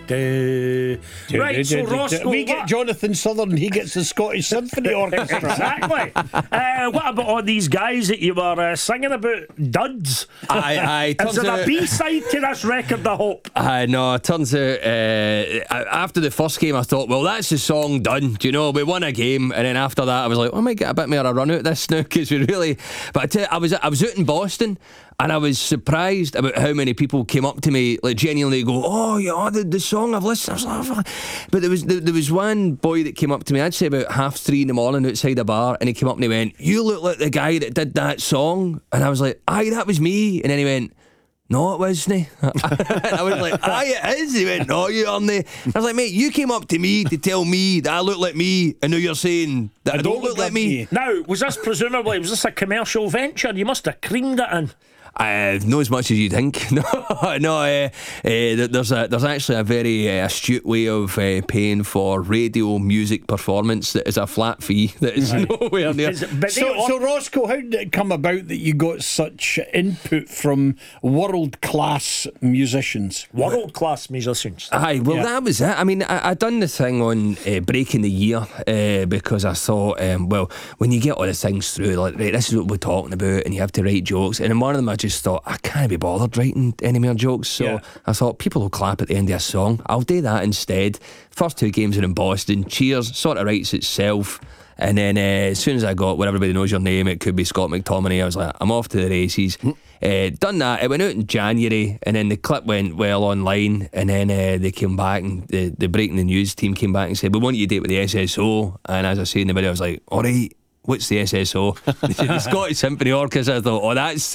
Right, so Roscoe, we get Jonathan Southern, he gets the Scottish Symphony Orchestra. Exactly. What about all these guys that you were singing about? Duds. Aye. Is there a B-side to this record, I hope? No, it turns out after the first game I thought, well, that's the song done. Do you know, we won a game, and then after that I was like, I might get a bit more of a run out of this now, because we really. But I tell you, I was out in Boston, and I was surprised about how many people came up to me, like genuinely go, oh yeah, the song I've listened. I was like, but there was one boy that came up to me, I'd say about 3:30 in the morning outside a bar, and he came up and he went, you look like the guy that did that song. And I was like, aye, that was me. And then he went, no, it wasn't. I was like, aye, it is. He went, no, you aren't. I was like, mate, you came up to me to tell me that I look like me, and now you're saying that I don't look like me. Now, was this a commercial venture? You must have creamed it in. Not as much as you'd think. No. There's actually a very astute way of paying for radio music performance that is a flat fee that is nowhere near. So Roscoe, how did it come about that you got such input from world-class musicians? World-class musicians. Aye, well, that was it. I mean, I done the thing on breaking the year because I thought, well, when you get all the things through, like, right, this is what we're talking about, and you have to write jokes, and in one of them I just thought, I can't be bothered writing any more jokes, so I thought, people will clap at the end of a song, I'll do that instead. First 2 games are in Boston, Cheers sort of writes itself, and then as soon as I got When Everybody Knows Your Name, it could be Scott McTominay, I was like, I'm off to the races. Done that, it went out in January, and then the clip went well online, and then they came back, and the Breaking the News team came back and said, we want you to date with the SSO, and as I say in the video, I was like, alright, what's the SSO? They said, the Scottish Symphony Orchestra. I thought,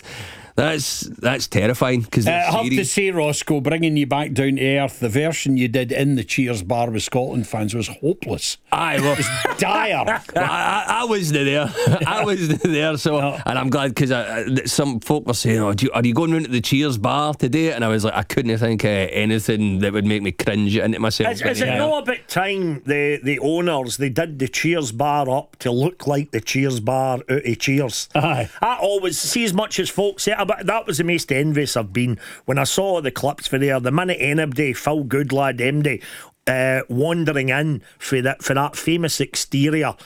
that's terrifying, because I have to say, Roscoe, bringing you back down to earth, the version you did in the Cheers bar with Scotland fans was hopeless. Aye, well, it was dire. I wasn't there. I wasn't there, so and I'm glad, because some folk were saying, are you going round to the Cheers bar today? And I was like, I couldn't think of anything that would make me cringe into myself. Is it not about time the owners, they did the Cheers bar up to look like the Cheers bar out of Cheers? Aye. I always see, as much as folks say, but that was the most envious I've been when I saw the clips for there. The minute anybody, Phil Goodlad, MD, wandering in for that famous exterior,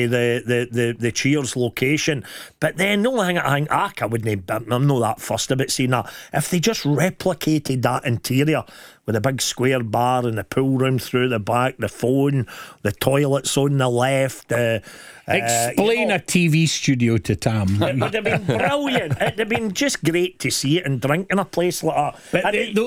the Cheers location. But then the only thing I think, I wouldn't, I'm not that fussed about seeing that. If they just replicated that interior with a big square bar and the pool room through the back, the phone, the toilets on the left. Explain a TV studio to Tam. It would have been brilliant. It'd have been just great to see it and drink in a place like that. But